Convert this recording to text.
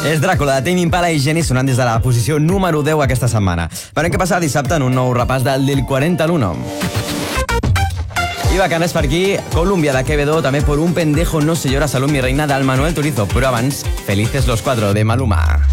És Dràcula de Tame Impala i Jenny sonant des de la posició número 10 aquesta setmana. Farem que passar dissabte en un nou repàs del 40 al 1. I bacanes per aquí, Columbia de Quevedo, també por un pendejo no se llora, Salud mi reina del Manuel Turizo. Però abans, Felices los 4 de Maluma.